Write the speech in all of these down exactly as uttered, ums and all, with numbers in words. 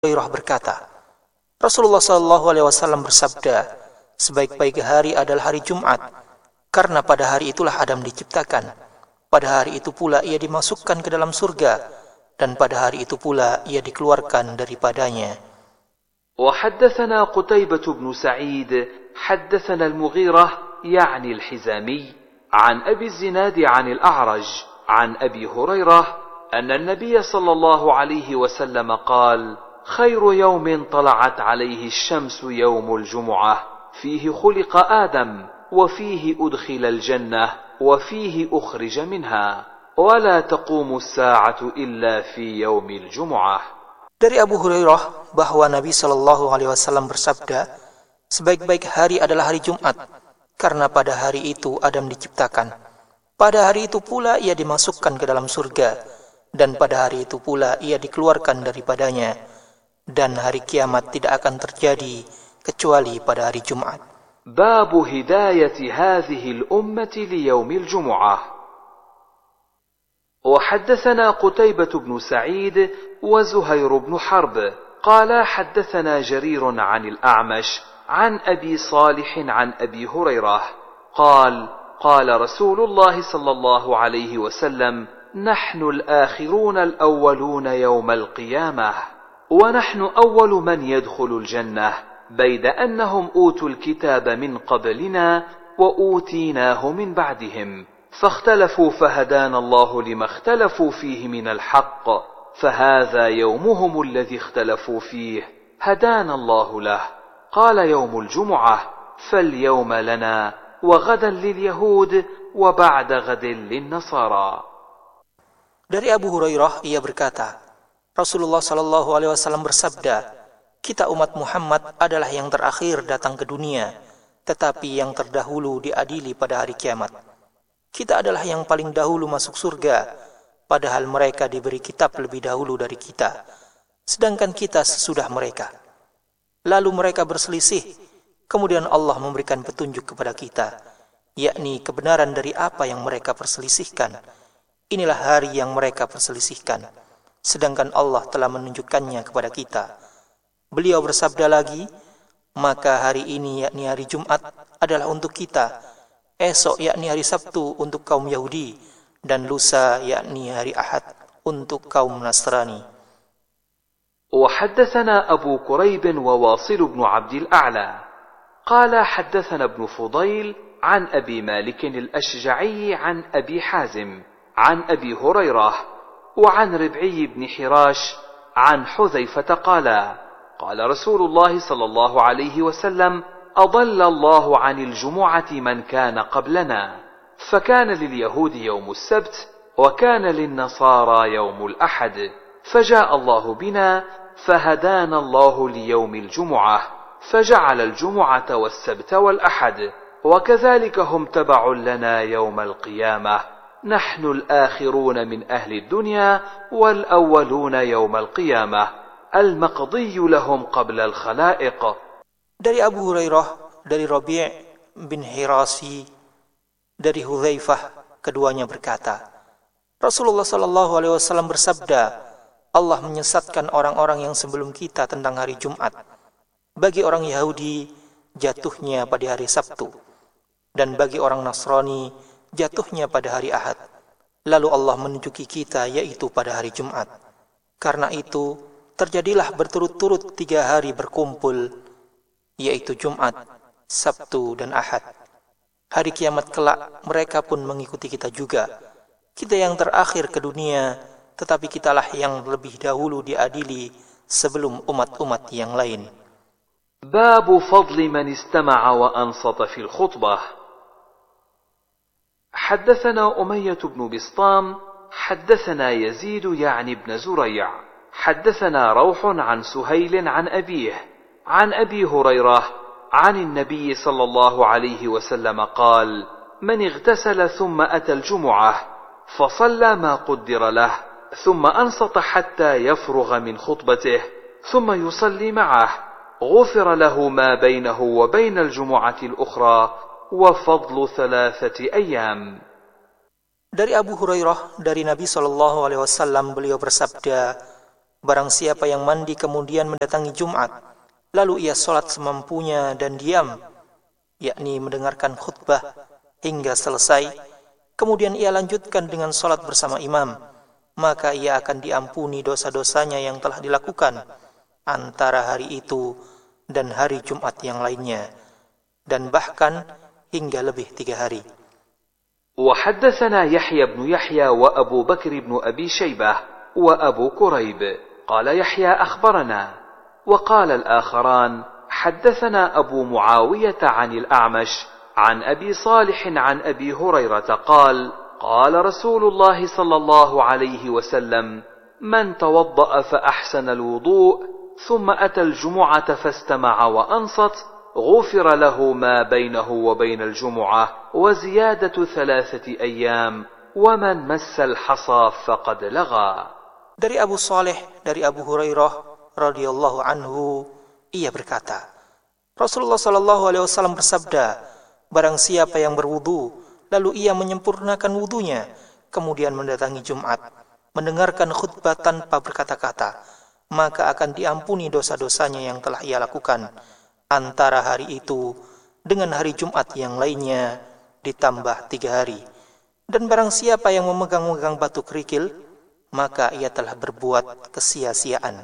Hurairah berkata, Rasulullah Shallallahu Alaihi Wasallam bersabda, sebaik-baik hari adalah hari Jumat, karena pada hari itulah Adam diciptakan. Pada hari itu pula ia dimasukkan ke dalam surga, dan pada hari itu pula ia dikeluarkan daripadanya. وحدثنا قتيبة بن سعيد حدثنا المغيرة يعني الحزامي عن أبي الزناد عن الأعرج عن أبي هريرة أن النبي صلى الله عليه وسلم قال: خير يوم طلعت عليه الشمس يوم الجمعة، فيه خلق آدم، وفيه أدخل الجنة، وفيه أخرج منها، ولا تقوم الساعة إلا في يوم الجمعة. Dari Abu Hurairah bahwa Nabi Shallallahu Alaihi Wasallam bersabda, sebaik-baik hari adalah hari Jumat, karena pada hari itu Adam diciptakan. Pada hari itu pula ia dimasukkan ke dalam surga, dan pada hari itu pula ia dikeluarkan daripadanya. Dan hari kiamat tidak akan terjadi kecuali pada hari Jumat. باب هداية هذه الأمة ليوم الجمعة. وحدثنا قتيبة بن سعيد وزهير بن حرب قال حدثنا جرير عن الأعمش عن أبي صالح عن أبي هريرة قال: قال رسول الله صلى الله عليه وسلم: نحن الآخرون الأولون يوم القيامة، ونحن أول من يدخل الجنة، بيد أنهم أوتوا الكتاب من قبلنا وأوتيناه من بعدهم، فاختلفوا فهدانا الله لما اختلفوا فيه من الحق، فهذا يومهم الذي اختلفوا فيه، هدانا الله له. قال: يوم الجمعة، فاليوم لنا، وغدا لليهود، وبعد غد للنصارى. Dari Abu Hurairah ia berkata, Rasulullah Shallallahu Alaihi Wasallam bersabda, kita umat Muhammad adalah yang terakhir datang ke dunia, tetapi yang terdahulu diadili pada hari kiamat. Kita adalah yang paling dahulu masuk surga, padahal mereka diberi kitab lebih dahulu dari kita, sedangkan kita sesudah mereka. Lalu mereka berselisih, kemudian Allah memberikan petunjuk kepada kita, yakni kebenaran dari apa yang mereka perselisihkan. Inilah hari yang mereka perselisihkan, sedangkan Allah telah menunjukkannya kepada kita. Beliau bersabda lagi, maka hari ini yakni hari Jumat adalah untuk kita, esok yakni hari Sabtu untuk kaum Yahudi, dan lusa yakni hari Ahad untuk kaum Nasrani. وحدثنا أبو كريب وواصل بن عبد الأعلى قال حدثنا ابن فضيل عن أبي مالك الأشجعي عن أبي حازم عن أبي هريرة وعن ربعي بن حراش عن حذيفة قال: قال رسول الله صلى الله عليه وسلم: أضل الله عن الجمعة من كان قبلنا، فكان لليهود يوم السبت، وكان للنصارى يوم الأحد، فجاء الله بنا فهدانا الله ليوم الجمعة، فجعل الجمعة والسبت والأحد، وكذلك هم تبع لنا يوم القيامة، نحن الآخرون من أهل الدنيا والأولون يوم القيامة، المقضي لهم قبل الخلائق. Dari Abu Hurairah, dari Rabi' bin Hirasi, dari Hudzaifah, keduanya berkata, Rasulullah Shallallahu Alaihi Wasallam bersabda, Allah menyesatkan orang-orang yang sebelum kita tentang hari Jumat. Bagi orang Yahudi, jatuhnya pada hari Sabtu, dan bagi orang Nasrani, jatuhnya pada hari Ahad. Lalu Allah menunjuki kita, yaitu pada hari Jumat. Karena itu, terjadilah berturut-turut tiga hari berkumpul, yaitu Jumat, Sabtu, dan Ahad. Hari kiamat kelak, mereka pun mengikuti kita juga. Kita yang terakhir ke dunia, tetapi kitalah yang lebih dahulu diadili sebelum umat-umat yang lain. باب فضل من استمع وأنصت في الخطبة. حدثنا أمية بن بسطام حدثنا يزيد يعني بن زريع حدثنا روح عن سهيل عن أبيه عن أبي هريرة عن النبي صلى الله عليه وسلم قال: من اغتسل ثم أتى الجمعة فصلى ما قدر له ثم أنصت حتى يفرغ من خطبته ثم يصلي معه غفر له ما بينه وبين الجمعة الأخرى وفضل ثلاثة أيام. Dari Abu Hurairah, dari Nabi Shallallahu Alaihi Wasallam, beliau bersabda, Barang siapa yang mandi kemudian mendatangi Jumat, lalu ia sholat semampunya dan diam, yakni mendengarkan khutbah hingga selesai, kemudian ia lanjutkan dengan sholat bersama imam, maka ia akan diampuni dosa-dosanya yang telah dilakukan antara hari itu dan hari Jumat yang lainnya, dan bahkan hingga lebih tiga hari. وحدثنا يحيى بن يحيى وأبو بكر بن أبي شيبة وأبو كريب قال يحيى أخبرنا وقال الآخران حدثنا أبو معاوية عن الأعمش عن أبي صالح عن أبي هريرة قال قال رسول الله صلى الله عليه وسلم من توضأ فأحسن الوضوء ثم أتى الجمعة فاستمع وأنصت غفر له ما بينه وبين الجمعة وزيادة ثلاثة أيام ومن مس الحصى فقد لغى. Dari Abu Saleh, dari Abu Hurairah radhiyallahu anhu, ia berkata, Rasulullah sallallahu alaihi wasallam bersabda, barang siapa yang berwudu lalu ia menyempurnakan wudunya, kemudian mendatangi Jumat, mendengarkan khutbah tanpa berkata-kata, maka akan diampuni dosa-dosanya yang telah ia lakukan antara hari itu dengan hari Jumat yang lainnya ditambah tiga hari. Dan barang siapa yang memegang-megang batu kerikil, maka ia telah berbuat kesia-siaan.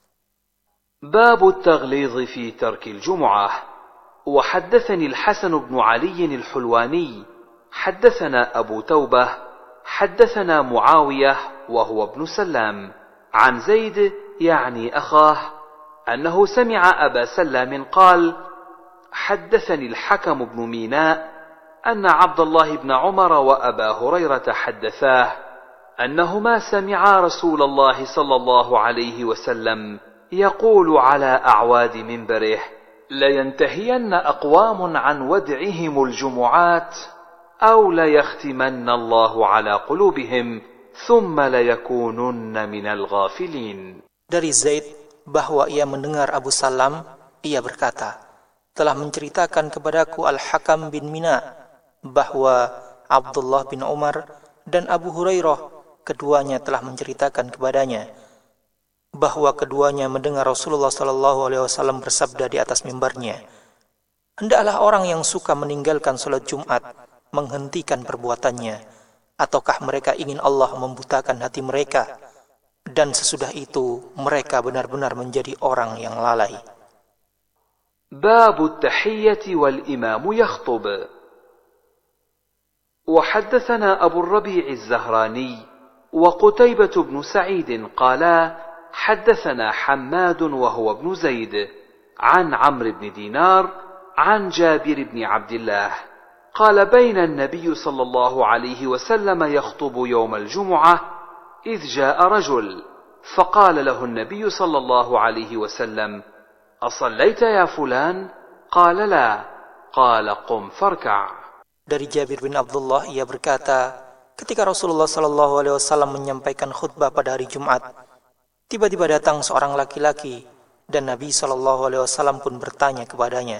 باب التغليظ في ترك الجمعة. وحدثني الحسن بن علي الحلواني حدثنا أبو توبة حدثنا معاوية وهو ابن سلام عن زيد يعني أخاه أنه سمع أبا سلام قال حدثني الحكم بن ميناء أن عبد الله بن عمر وأبا هريرة حدثاه أنهما سمعا رسول الله صلى الله عليه وسلم يقول على أعواد منبره لينتهين أقوام عن ودعهم الجمعات أو ليختمن الله على قلوبهم ثم ليكونن من الغافلين. Dari Zaid bahwa ia mendengar Abu Salam, ia berkata, telah menceritakan kepadaku Al-Hakam bin Mina bahwa Abdullah bin Umar dan Abu Hurairah keduanya telah menceritakan kepadanya bahwa keduanya mendengar Rasulullah sallallahu alaihi wasallam bersabda di atas mimbarnya, hendaklah orang yang suka meninggalkan salat Jumat menghentikan perbuatannya, ataukah mereka ingin Allah membutakan hati mereka, dan sesudah itu mereka benar-benar menjadi orang yang lalai. باب التحية والإمام يخطب. وحدثنا أبو الربيع الزهراني وقتيبة بن سعيد قالا حدثنا حماد وهو ابن زيد عن عمرو بن دينار عن جابر بن عبد الله قال بين النبي صلى الله عليه وسلم يخطب يوم الجمعة إذ جاء رجل فقال له النبي صلى الله عليه وسلم أصليت يا فلان؟ قال لا قال قم فاركع. Dari Jabir bin Abdullah ia berkata, ketika Rasulullah sallallahu alaihi wasallam menyampaikan khutbah pada hari Jumat, tiba-tiba datang seorang laki-laki dan Nabi sallallahu alaihi wasallam pun bertanya kepadanya,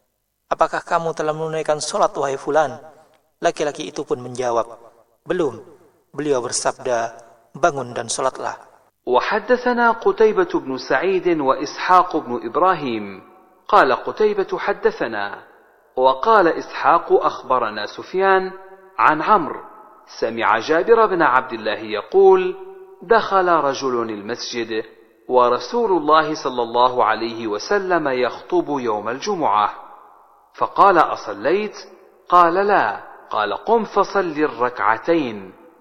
apakah kamu telah menunaikan salat wahai fulan? Laki-laki itu pun menjawab, belum. Beliau bersabda, bangun dan salatlah. وحدثنا قتيبة بن سعيد وإسحاق بن إبراهيم قال قتيبة حدثنا وقال إسحاق أخبرنا سفيان عن عمرو سمع جابر بن عبد الله يقول دخل رجل المسجد ورسول الله صلى الله عليه وسلم يخطب يوم الجمعة فقال أصليت؟ قال لا قال قم فصل الركعتين.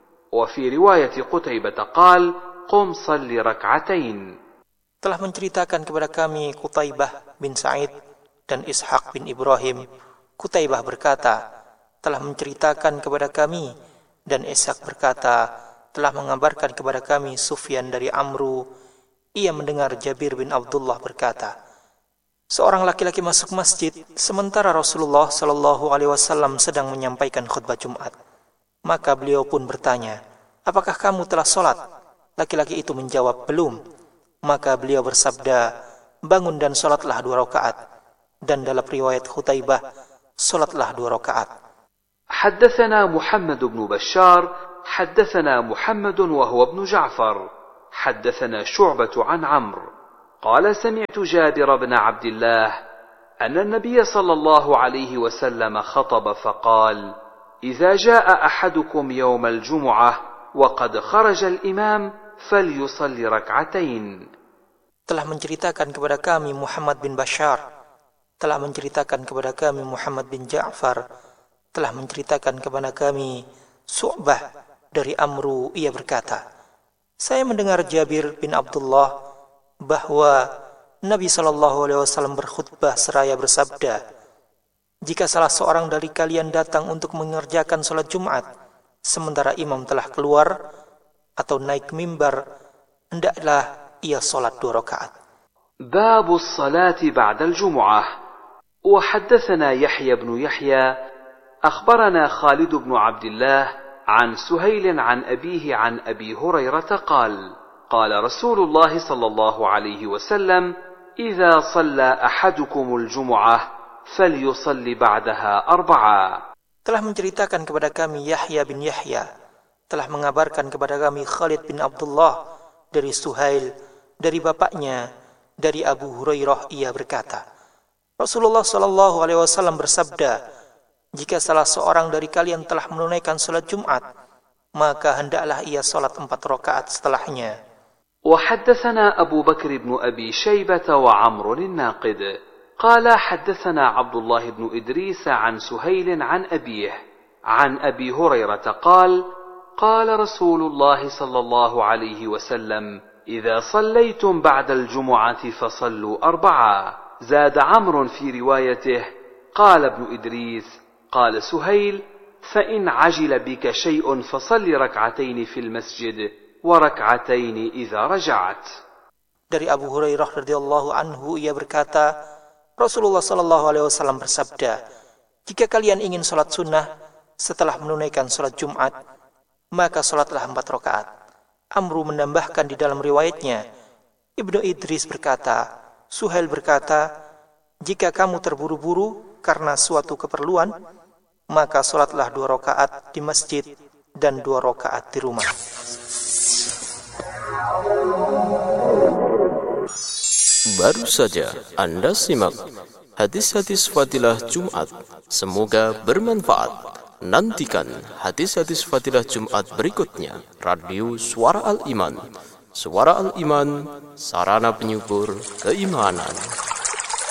وفي رواية قتيبة قال قم صل ركعتين. Telah menceritakan kepada kami Qutaibah bin Sa'id dan Ishaq bin Ibrahim. Qutaibah berkata, telah menceritakan kepada kami, dan Ishaq berkata, telah mengabarkan kepada kami Sufyan dari Amru. Ia mendengar Jabir bin Abdullah berkata, seorang laki-laki masuk masjid sementara Rasulullah sallallahu alaihi wasallam sedang menyampaikan khutbah Jumat. Maka beliau pun bertanya, apakah kamu telah sholat? Laki-laki itu menjawab, belum. Maka beliau bersabda, bangun dan sholatlah dua rakaat. Dan dalam riwayat Qutaibah, sholatlah dua rakaat. حدثنا محمد بن بشار حدثنا محمد وهو ابن جعفر حدثنا شعبة عن عمرو قال سمعت جابر بن عبد الله أن النبي صلى الله عليه وسلم خطب فقال إذا جاء أحدكم يوم الجمعة وقد خرج الإمام فليصلي ركعتين. Telah menceritakan kepada kami Muhammad bin Bashar, telah menceritakan kepada kami Muhammad bin Ja'far, telah menceritakan kepada kami Su'bah dari Amru, ia berkata, saya mendengar Jabir bin Abdullah bahwa Nabi shallallahu alaihi wasallam berkhutbah seraya bersabda, jika salah seorang dari kalian datang untuk mengerjakan salat Jumat sementara imam telah keluar atau naik mimbar, hendaklah ia salat dua rakaat. Babu salati ba'da al-jum'ah. Wa haddatsana Yahya bin Yahya akhbarana Khalid bin Abdullah عن سهيل عن أبيه عن أبي هريرة قال قال رسول الله صلى الله عليه وسلم إذا صلى أحدكم الجمعة فليصل بعدها أربعة. Telah menceritakan kepada kami Yahya bin Yahya, telah mengabarkan kepada kami Khalid bin Abdullah dari Suhail, dari bapaknya, dari Abu Hurairah, ia berkata, Rasulullah sallallahu alaihi wasallam bersabda, jika salah seorang dari kalian telah menunaikan salat Jumat, maka hendaklah ia salat empat rakaat setelahnya. وحدثنا أبو بكر بن أبي شيبة وعمر الناقد قال حدثنا عبد الله بن إدريس عن سهيل عن أبيه عن أبي هريرة قال قال رسول الله صلى الله عليه وسلم إذا صليتم بعد الجمعة فصلوا أربعة. زاد عمرو في روايته قال ابن إدريس قال سهيل فإن عجل بك شيء فصل ركعتين في المسجد وركعتين إذا رجعت. Dari Abu Hurairah radhiyallahu anhu, ia berkata, Rasulullah sallallahu alaihi wasallam bersabda, jika kalian ingin salat sunnah setelah menunaikan salat Jumat, maka salatlah empat rakaat. Amru menambahkan di dalam riwayatnya, Ibnu Idris berkata, Suhail berkata, jika kamu terburu-buru karena suatu keperluan, maka salatlah dua rakaat di masjid dan dua rakaat di rumah. Baru saja Anda simak hadis-hadis fadilah Jumat. Semoga bermanfaat. Nantikan hadis-hadis fadilah Jumat berikutnya. Radio Suara Al-Iman. Suara Al-Iman, sarana penyubur keimanan.